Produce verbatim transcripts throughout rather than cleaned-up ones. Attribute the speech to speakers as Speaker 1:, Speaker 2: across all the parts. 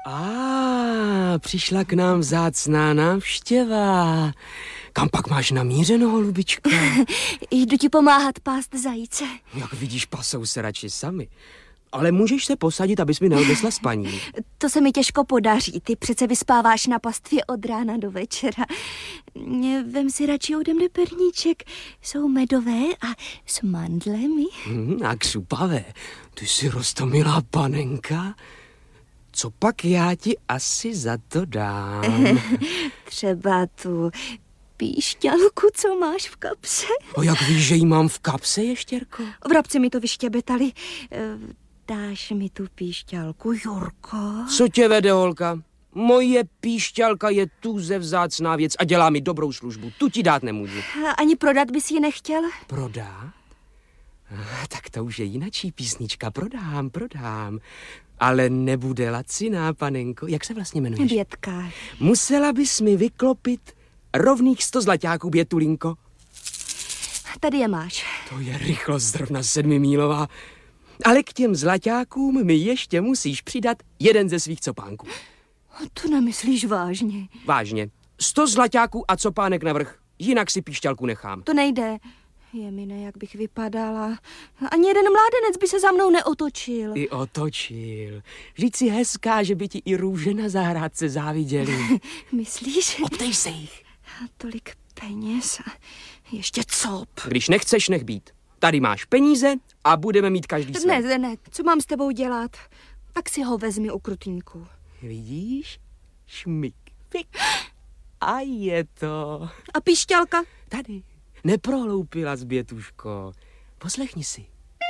Speaker 1: A, přišla k nám vzácná návštěva. Kam pak máš namířeno, holubička?
Speaker 2: Jdu ti pomáhat pást zajíce.
Speaker 1: Jak vidíš, pasou se radši sami. Ale můžeš se posadit, abys mi neodnesla spaní.
Speaker 2: To se mi těžko podaří. Ty přece vyspáváš na pastvě od rána do večera. Vem si radši ode mne perníček. Jsou medové a s mandlemi.
Speaker 1: Hmm, a křupavé. Ty jsi roztomilá panenka. Co pak já ti asi za to dám?
Speaker 2: Třeba tu píšťalku, co máš v kapse.
Speaker 1: O, jak víš, že jí mám v kapse, ještěrko?
Speaker 2: Vrabci mi to vyštěbetali. Dáš mi tu píšťalku, Jurko?
Speaker 1: Co tě vede, holka? Moje píšťalka je tuze vzácná věc a dělá mi dobrou službu. Tu ti dát nemůžu.
Speaker 2: Ani prodat bys ji nechtěl?
Speaker 1: Prodát? Ah, tak to už je jinačí písnička. Prodám, prodám. Ale nebude laciná, panenko. Jak se vlastně jmenuješ?
Speaker 2: Bětka.
Speaker 1: Musela bys mi vyklopit rovných sto zlaťáků, Bětulinko.
Speaker 2: Tady je máš.
Speaker 1: To je rychlost zrovna sedmimílová. Ale k těm zlaťákům mi ještě musíš přidat jeden ze svých copánků.
Speaker 2: To nemyslíš vážně?
Speaker 1: Vážně. Sto zlaťáků a copánek navrch. Jinak si píšťalku nechám.
Speaker 2: To nejde. Je mi ne, jak bych vypadala. Ani jeden mládenec by se za mnou neotočil.
Speaker 1: I otočil. Vždyť si hezká, že by ti i růže na zahrádce záviděli.
Speaker 2: Myslíš?
Speaker 1: Optej se jich.
Speaker 2: Tolik peněz a ještě cop.
Speaker 1: Když nechceš, nech být. Tady máš peníze a budeme mít každý své.
Speaker 2: Ne, ne, co mám s tebou dělat? Tak si ho vezmi, ukrutínku.
Speaker 1: Vidíš? Šmik, pik. A je to.
Speaker 2: A píšťalka?
Speaker 1: Tady. Neprohloupila, Bětuško. Poslechni si.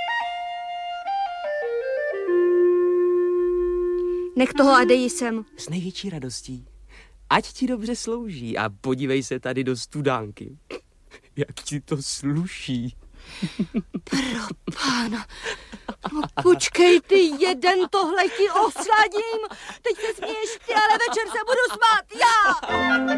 Speaker 2: Nech toho a dej sem.
Speaker 1: S největší radostí. Ať ti dobře slouží a podívej se tady do studánky. Jak ti to sluší.
Speaker 2: Pro pána. No počkej ty, jeden tohle ti osladím. Teď se směješ ty, ale večer se budu smát já.